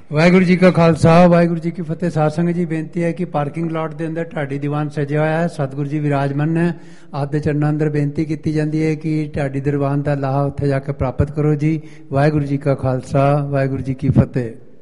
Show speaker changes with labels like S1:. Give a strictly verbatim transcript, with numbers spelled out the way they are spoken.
S1: ਵਾਹਿਗੁਰੂ ਜੀ ਕਾ ਖਾਲਸਾ ਵਾਹਿਗੁਰੂ ਜੀ ਕੀ ਫਤਿਹ। ਸਾਧ ਸੰਗਤ ਜੀ ਬੇਨਤੀ ਹੈ ਕਿ ਪਾਰਕਿੰਗ ਲਾਟ ਦੇ ਅੰਦਰ ਢਾਡੀ ਦੀਵਾਨ ਸਜਿਆ ਹੋਇਆ ਹੈ, ਸਤਿਗੁਰੂ ਜੀ ਵਿਰਾਜਮਾਨ ਹੈ। ਆਪ ਦੇ ਚਰਨਾਂ ਅੰਦਰ ਬੇਨਤੀ ਕੀਤੀ ਜਾਂਦੀ ਹੈ ਕਿ ਢਾਡੀ ਦੀਵਾਨ ਦਾ ਲਾਹਾ ਉੱਥੇ ਜਾ ਕੇ ਪ੍ਰਾਪਤ ਕਰੋ ਜੀ। ਵਾਹਿਗੁਰੂ ਜੀ ਕਾ ਖਾਲਸਾ ਵਾਹਿਗੁਰੂ ਜੀ ਕੀ ਫਤਿਹ।